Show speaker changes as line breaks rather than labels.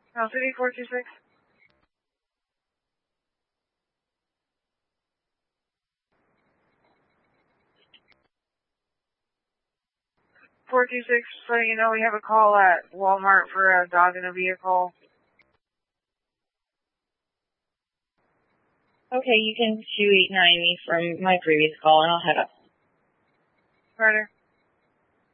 City 426. 426, so you know we have a call at Walmart for a dog in a vehicle.
Okay, you can 289 me from my previous call and I'll head up.
Carter.